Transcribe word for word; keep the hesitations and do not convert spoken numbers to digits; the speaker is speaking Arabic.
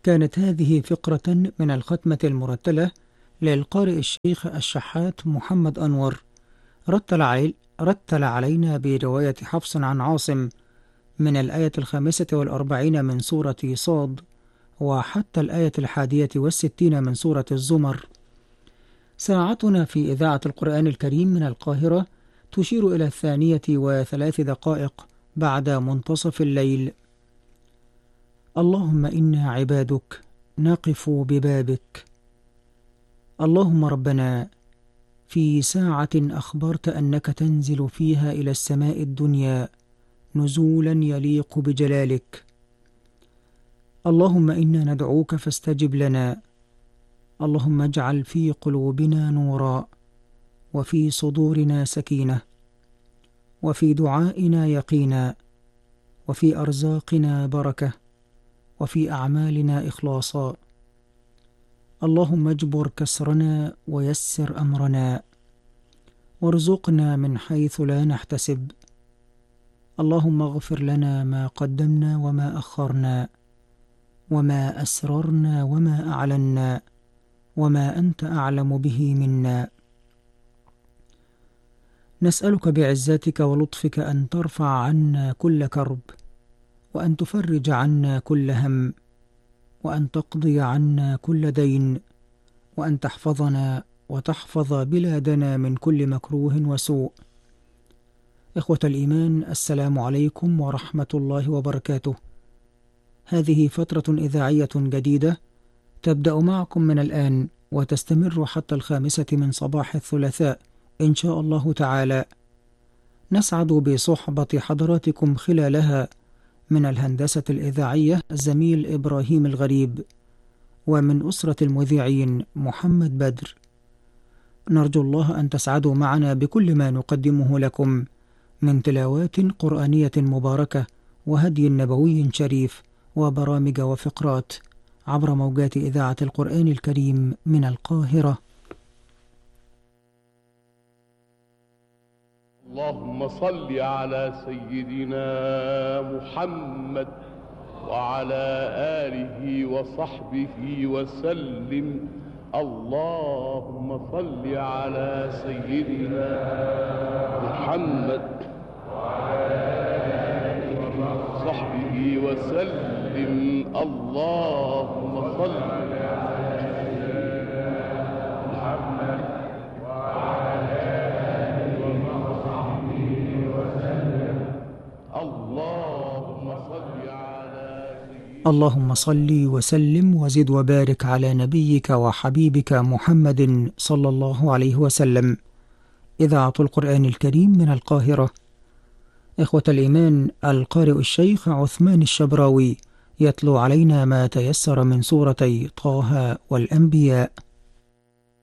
كانت هذه فقرة من الختمة المرتلة للقارئ الشيخ الشحات محمد أنور، رتل, علي رتل علينا برواية حفص عن عاصم من الآية الخامسة والأربعين من سورة صاد وحتى الآية الحادية والستين من سورة الزمر. ساعتنا في إذاعة القرآن الكريم من القاهرة تشير إلى الثانية وثلاث دقائق بعد منتصف الليل. اللهم إنا عبادك نقف ببابك. اللهم ربنا، في ساعة أخبرت أنك تنزل فيها إلى السماء الدنيا نزولا يليق بجلالك. اللهم إنا ندعوك فاستجب لنا. اللهم اجعل في قلوبنا نورا، وفي صدورنا سكينة، وفي دعائنا يقينا، وفي أرزاقنا بركة، وفي أعمالنا إخلاصا. اللهم اجبر كسرنا ويسر أمرنا، وارزقنا من حيث لا نحتسب. اللهم اغفر لنا ما قدمنا وما أخرنا، وما أسررنا وما أعلنا، وما أنت أعلم به منا. نسألك بعزتك ولطفك أن ترفع عنا كل كرب، وأن تفرج عنا كل هم، وأن تقضي عنا كل دين، وأن تحفظنا وتحفظ بلادنا من كل مكروه وسوء. إخوة الإيمان، السلام عليكم ورحمة الله وبركاته. هذه فترة إذاعية جديدة تبدأ معكم من الآن وتستمر حتى الخامسة من صباح الثلاثاء إن شاء الله تعالى. نسعد بصحبة حضراتكم خلالها من الهندسة الإذاعية الزميل إبراهيم الغريب، ومن أسرة المذيعين محمد بدر. نرجو الله أن تسعدوا معنا بكل ما نقدمه لكم من تلاوات قرآنية مباركة وهدي نبوي شريف وبرامج وفقرات عبر موجات إذاعة القرآن الكريم من القاهرة. اللهم صل على سيدنا محمد وعلى آله وصحبه وسلم. اللهم صل على سيدنا محمد وعلى آله وصحبه وسلم. اللهم صل على سيدنا محمد وعلى آله وصحبه وسلم. اللهم صل على سيدنا اللهم صل وسلم وزد وبارك على نبيك وحبيبك محمد صلى الله عليه وسلم. إذاعة القرآن الكريم من القاهرة. إخوة الإيمان، القارئ الشيخ عثمان الشبراوي يتلو علينا ما تيسر من سورتي طه والأنبياء.